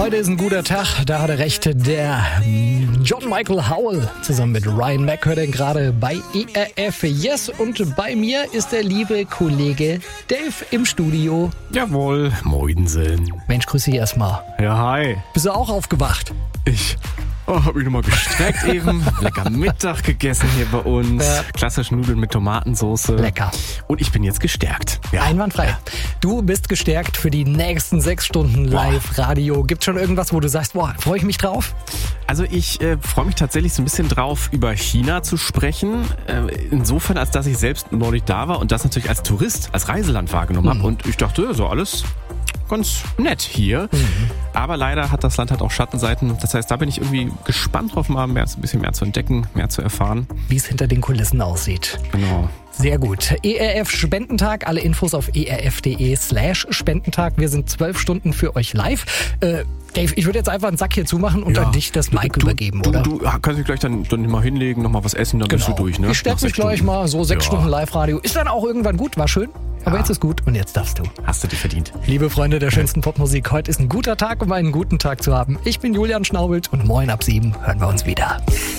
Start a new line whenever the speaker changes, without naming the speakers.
Heute ist ein guter Tag, da hat er recht. Der John Michael Howell zusammen mit Ryan Mac hört er gerade bei ERF Yes. Und bei mir ist der liebe Kollege Dave im Studio.
Jawohl, moinsen.
Mensch, grüß dich erstmal.
Ja, hi.
Bist du auch aufgewacht?
Hab mich nochmal gestreckt eben. Lecker Mittag gegessen hier bei uns.
Ja.
Klassisch Nudeln mit Tomatensauce.
Lecker.
Und ich bin jetzt gestärkt. Ja.
Einwandfrei.
Ja.
Du bist gestärkt für die nächsten 6 Stunden Live-Radio. Gibt's schon irgendwas, wo du sagst, freue ich mich drauf?
Also ich freue mich tatsächlich so ein bisschen drauf, über China zu sprechen. Insofern, als dass ich selbst neulich da war und das natürlich als Tourist, als Reiseland wahrgenommen habe. Und ich dachte, so alles ganz nett hier. Aber leider hat das Land halt auch Schattenseiten. Das heißt, da bin ich irgendwie gespannt drauf, mal ein bisschen mehr zu entdecken, mehr zu erfahren.
Wie es hinter den Kulissen aussieht.
Genau.
Sehr gut. ERF Spendentag. Alle Infos auf erf.de/Spendentag. Wir sind 12 Stunden für euch live. Dave, ich würde jetzt einfach einen Sack hier zumachen und an dich das Mic übergeben, oder?
Du kannst dich gleich dann mal hinlegen, noch mal was essen, dann bist du durch, ne?
Ich stärke mich gleich mal. So 6 Stunden Live-Radio. Ist dann auch irgendwann gut. War schön. Aber jetzt ist gut und jetzt darfst du.
Hast du dir verdient.
Liebe Freunde der schönsten Popmusik, heute ist ein guter Tag, um einen guten Tag zu haben. Ich bin Julian Schnaubelt und morgen ab 7 hören wir uns wieder.